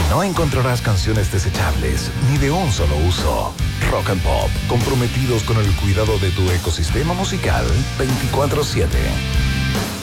no encontrarás canciones desechables ni de un solo uso. Rock and Pop, comprometidos con el cuidado de tu ecosistema musical 24/7.